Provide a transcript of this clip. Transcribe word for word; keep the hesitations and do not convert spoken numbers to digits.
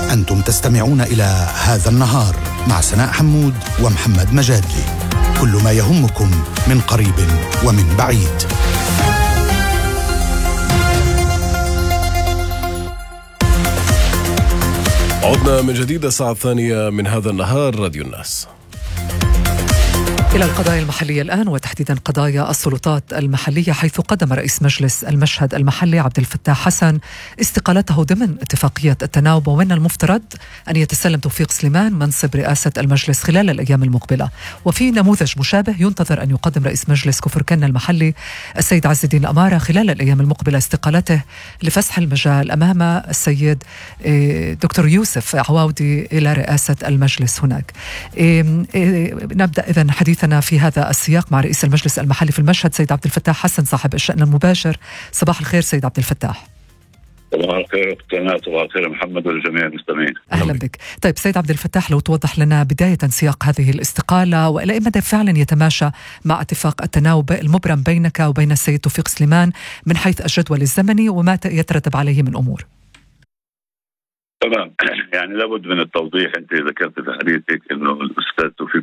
أنتم تستمعون إلى هذا النهار مع سناء حمود ومحمد مجادلي. كل ما يهمكم من قريب ومن بعيد. عدنا من جديد الساعة الثانية من هذا النهار راديو الناس. إلى القضايا المحلية الآن، وتحديدا قضايا السلطات المحلية، حيث قدم رئيس مجلس المشهد المحلي عبد الفتاح حسن استقالته ضمن اتفاقية التناوب، ومن المفترض أن يتسلم توفيق سليمان منصب رئاسة المجلس خلال الأيام المقبلة. وفي نموذج مشابه ينتظر أن يقدم رئيس مجلس كفر كنا المحلي السيد عز الدين الأمارة خلال الأيام المقبلة استقالته لفسح المجال أمام السيد دكتور يوسف عواودي إلى رئاسة المجلس هناك. نبدأ إذن حديثنا في هذا السياق مع رئيس المجلس المحلي في المشهد سيد عبد الفتاح حسن صاحب الشأن المباشر. صباح الخير سيد عبد الفتاح. صباح الخير قناة، صباح الخير محمد والجميع المستمعين. أهلا بك. طيب سيد عبد الفتاح، لو توضح لنا بداية سياق هذه الاستقالة، وإلى أي مدى فعلا يتماشى مع اتفاق التناوب المبرم بينك وبين السيد توفيق سليمان من حيث الجدول الزمني وما يترتب عليه من أمور؟ تمام، يعني لابد من التوضيح. أنت ذكرت في حديثك أنه الأستاذ توفيق